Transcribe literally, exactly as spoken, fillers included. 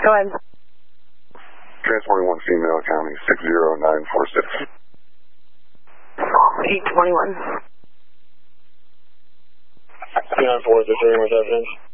Go ahead. Transporting one female, county six zero nine four six. eight twenty-one. nine four six, with evidence.